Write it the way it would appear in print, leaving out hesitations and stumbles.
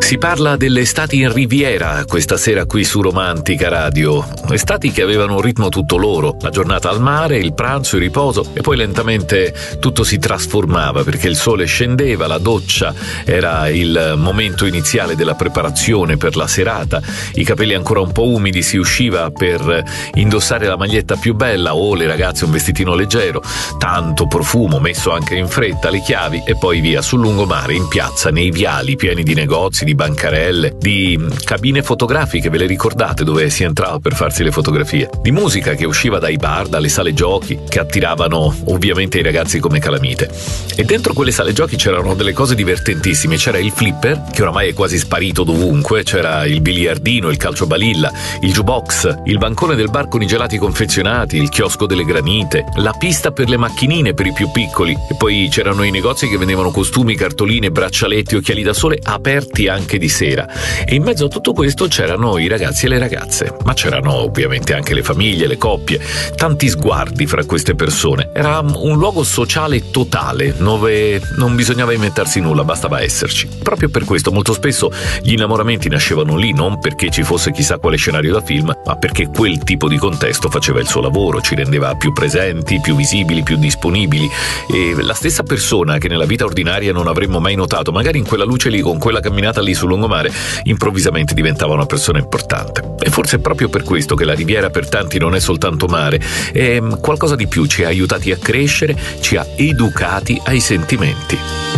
Si parla delle estati in Riviera questa sera qui su Romantica Radio. Estati che avevano un ritmo tutto loro, la giornata al mare, il pranzo, il riposo e poi lentamente tutto si trasformava perché il sole scendeva, la doccia era il momento iniziale della preparazione per la serata, i capelli ancora un po' umidi, si usciva per indossare la maglietta più bella o le ragazze un vestitino leggero, tanto profumo messo anche in fretta, le chiavi e poi via sul lungomare, in piazza, nei viali pieni di negozi, di bancarelle, di cabine fotografiche, ve le ricordate, dove si entrava per farsi le fotografie, di musica che usciva dai bar, dalle sale giochi che attiravano ovviamente i ragazzi come calamite. E dentro quelle sale giochi c'erano delle cose divertentissime, c'era il flipper che oramai è quasi sparito dovunque, c'era il biliardino, il calcio balilla, il jukebox, il bancone del bar con i gelati confezionati, il chiosco delle granite, la pista per le macchinine per i più piccoli e poi c'erano i negozi che vendevano costumi, cartoline, braccialetti, occhiali da sole aperti anche di sera, e in mezzo a tutto questo c'erano i ragazzi e le ragazze, ma c'erano ovviamente anche le famiglie, le coppie, tanti sguardi fra queste persone. Era un luogo sociale totale dove non bisognava inventarsi nulla, bastava esserci. Proprio per questo molto spesso gli innamoramenti nascevano lì, non perché ci fosse chissà quale scenario da film, ma perché quel tipo di contesto faceva il suo lavoro, ci rendeva più presenti, più visibili, più disponibili, e la stessa persona che nella vita ordinaria non avremmo mai notato, magari in quella luce lì, con quella camminata lì sul lungomare, improvvisamente diventava una persona importante. E forse è proprio per questo che la Riviera per tanti non è soltanto mare, è qualcosa di più, ci ha aiutati a crescere, ci ha educati ai sentimenti.